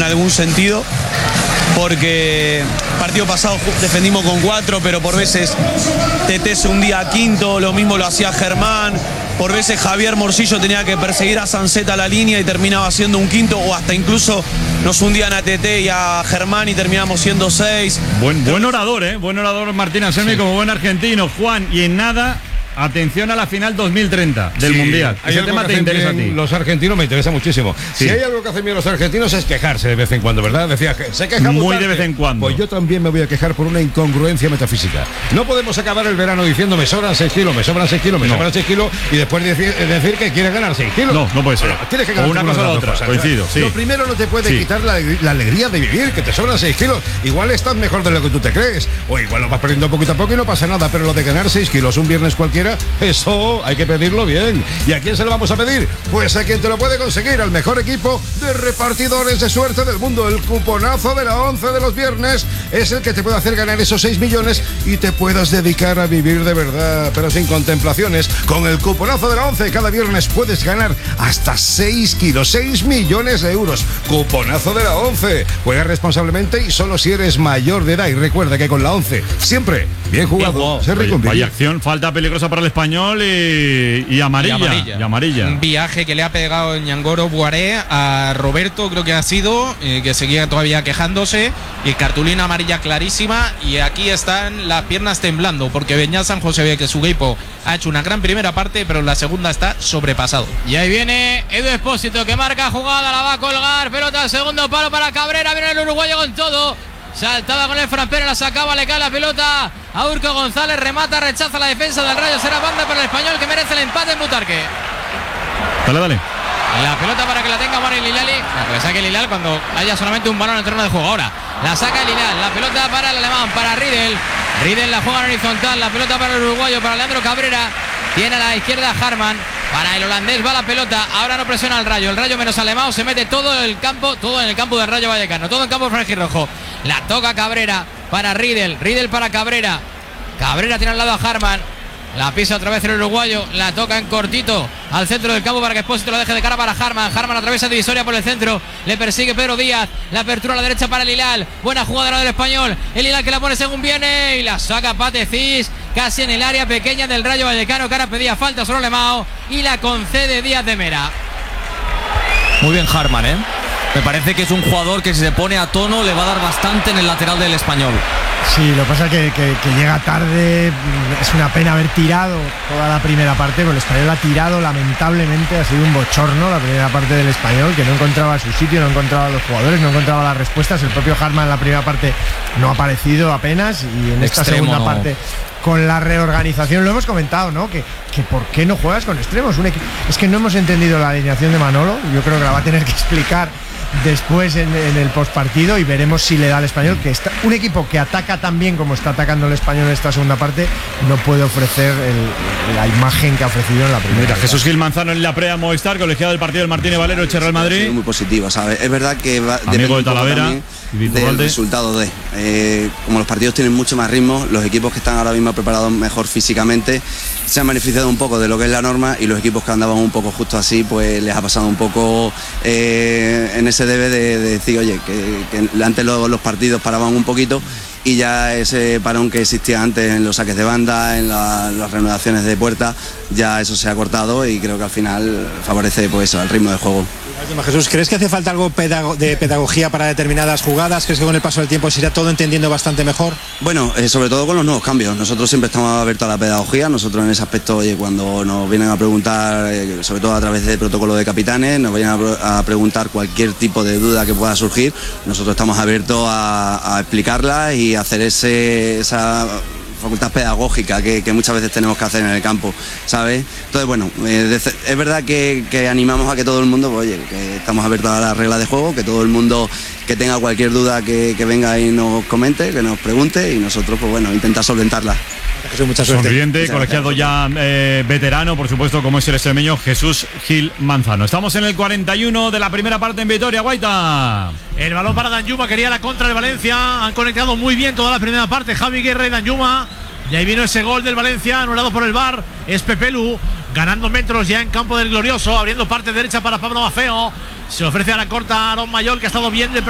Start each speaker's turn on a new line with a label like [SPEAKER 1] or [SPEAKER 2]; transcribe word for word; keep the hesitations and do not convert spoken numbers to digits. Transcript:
[SPEAKER 1] en algún sentido, porque partido pasado defendimos con cuatro, pero por veces Tete se hundía a quinto, lo mismo lo hacía Germán, por veces Javier Morcillo tenía que perseguir a Sanceta a la línea y terminaba siendo un quinto, o hasta incluso nos hundían a Tete y a Germán y terminamos siendo seis.
[SPEAKER 2] Buen, buen orador, ¿eh? Buen orador Martín Anselmi, sí, como buen argentino. Juan, y en nada... Atención a la final dos mil treinta del
[SPEAKER 3] sí,
[SPEAKER 2] Mundial. Ese tema te interesa a ti.
[SPEAKER 3] Los argentinos me interesa muchísimo. Sí. Si hay algo que hacen bien los argentinos es quejarse de vez en cuando, ¿verdad? Decía que se queja
[SPEAKER 2] muy de vez en cuando.
[SPEAKER 3] Pues yo también me voy a quejar por una incongruencia metafísica. No podemos acabar el verano diciendo me sobran seis kilos, me sobran seis kilos, me no. sobran seis kilos y después decir, decir que quieres ganar seis kilos.
[SPEAKER 2] No, no puede ser.
[SPEAKER 3] Bueno, tienes que ganar
[SPEAKER 2] o una cosa o la otra.
[SPEAKER 3] Cosas,
[SPEAKER 2] coincido. Sí.
[SPEAKER 3] Lo primero no te puede
[SPEAKER 2] sí.
[SPEAKER 3] quitar la, la alegría de vivir, que te sobran seis kilos. Igual estás mejor de lo que tú te crees. O igual lo vas perdiendo poquito a poco y no pasa nada. Pero lo de ganar seis kilos un viernes cualquiera, eso hay que pedirlo bien. ¿Y a quién se lo vamos a pedir? Pues a quien te lo puede conseguir, al mejor equipo de repartidores de suerte del mundo. El cuponazo de la once de los viernes es el que te puede hacer ganar esos seis millones y te puedas dedicar a vivir de verdad, pero sin contemplaciones. Con el cuponazo de la once cada viernes puedes ganar hasta seis kilos, seis millones de euros. Cuponazo de la once. Juega responsablemente y solo si eres mayor de edad. Y recuerda que con la once siempre bien jugado. Se
[SPEAKER 2] Oye, vaya acción, falta peligrosa para el Español y Y amarilla, y amarilla, y amarilla.
[SPEAKER 4] Un viaje que le ha pegado Ñangoro Buaré a Roberto, creo que ha sido, eh, que seguía todavía quejándose. Y cartulina amarilla clarísima. Y aquí están las piernas temblando, porque Beñat San José ve que su equipo ha hecho una gran primera parte, pero en la segunda está sobrepasado.
[SPEAKER 5] Y ahí viene Edu Expósito, que marca jugada, la va a colgar. Pelota al segundo palo para Cabrera. Viene el uruguayo con todo. Saltaba con el Frampero, la sacaba, le cae la pelota a Urco González, remata, rechaza la defensa del Rayo, será banda para el Español que merece el empate en Butarque.
[SPEAKER 2] Dale, dale.
[SPEAKER 5] La pelota para que la tenga Mario Lilali, la que saque Lilal cuando haya solamente un balón en el terreno de juego. Ahora la saca Lilal, la pelota para el alemán, para Riedel. Riedel la juega en horizontal, la pelota para el uruguayo, para Leandro Cabrera. Tiene a la izquierda Harman. Para el holandés va la pelota. Ahora no presiona al Rayo. El Rayo menos Alemão. Se mete todo el campo. Todo en el campo del Rayo Vallecano. Todo en campo franjirrojo. La toca Cabrera para Riedel. Riedel para Cabrera. Cabrera tiene al lado a Harman. La pisa otra vez el uruguayo. La toca en cortito al centro del campo para que Expósito lo deje de cara para Harman. Harman atraviesa divisoria por el centro. Le persigue Pedro Díaz. La apertura a la derecha para el Hilal. Buena jugada del Español. El Hilal que la pone según viene. Y la saca Pate Cis. Casi en el área pequeña del Rayo Vallecano, que ahora pedía falta sobre Alemão y la concede Díaz de Mera.
[SPEAKER 6] Muy bien Harman, ¿eh? Me parece que es un jugador que si se pone a tono le va a dar bastante en el lateral del Español.
[SPEAKER 7] Sí, lo que pasa es que, que, que llega tarde. Es una pena haber tirado toda la primera parte, pero el Español ha tirado lamentablemente. Ha sido un bochorno la primera parte del Español, que no encontraba su sitio, no encontraba los jugadores, no encontraba las respuestas. El propio Harman en la primera parte no ha aparecido apenas, y en esta
[SPEAKER 6] Extremo,
[SPEAKER 7] segunda
[SPEAKER 6] no.
[SPEAKER 7] parte, con la reorganización, lo hemos comentado, ¿no? Que, que por qué no juegas con extremos. Un equi- es que no hemos entendido la alineación de Manolo. Yo creo que la va a tener que explicar después en, en el postpartido, y veremos si le da al Español, que está un equipo que ataca tan bien como está atacando el Español en esta segunda parte, no puede ofrecer el, la imagen que ha ofrecido en la primera.
[SPEAKER 2] Mira, Jesús Gil Manzano en la prea Movistar, colegiado del partido del Martínez Valero, Eche Real Madrid.
[SPEAKER 8] Muy positivo, ¿sabes? Es verdad que va,
[SPEAKER 2] amigo de Talavera y
[SPEAKER 8] del resultado de eh, como los partidos tienen mucho más ritmo, los equipos que están ahora mismo preparados mejor físicamente se han beneficiado un poco de lo que es la norma, y los equipos que andaban un poco justo así, pues les ha pasado un poco eh, en ese debe de, de decir, oye, que, que antes los, los partidos paraban un poquito, y ya ese parón que existía antes en los saques de banda, en la, las reanudaciones de puerta, ya eso se ha cortado, y creo que al final favorece pues eso, el ritmo de juego.
[SPEAKER 9] Jesús, ¿crees que hace falta algo pedago- de pedagogía para determinadas jugadas? ¿Crees que con el paso del tiempo se irá todo entendiendo bastante mejor?
[SPEAKER 8] Bueno, eh, sobre todo con los nuevos cambios. Nosotros siempre estamos abiertos a la pedagogía. Nosotros en ese aspecto, oye, cuando nos vienen a preguntar, eh, sobre todo a través del protocolo de capitanes, nos vienen a, pro- a preguntar cualquier tipo de duda que pueda surgir, nosotros estamos abiertos a, a explicarla y hacer ese, esa facultad pedagógica que, que muchas veces tenemos que hacer en el campo, ¿sabes? Entonces, bueno, eh, es verdad que, que animamos a que todo el mundo, pues, oye, que estamos abiertos a las reglas de juego, que todo el mundo que tenga cualquier duda que, que venga y nos comente, que nos pregunte, y nosotros, pues bueno, intentar solventarla.
[SPEAKER 9] Jesús, mucha suerte.
[SPEAKER 2] Sonriente, colegiado ya eh, veterano, por supuesto, como es el extremeño Jesús Gil Manzano. Estamos en el cuarenta y uno de la primera parte en Vitoria, Guaita.
[SPEAKER 10] El balón para Danjuma, quería la contra de Valencia. Han conectado muy bien toda la primera parte Javi Guerra y Danjuma. Y ahí vino ese gol del Valencia, anulado por el V A R. Es Pepelu, ganando metros ya en campo del Glorioso, abriendo parte derecha para Pablo Mafeo. Se ofrece a la corta Aaron Mayol, que ha estado bien de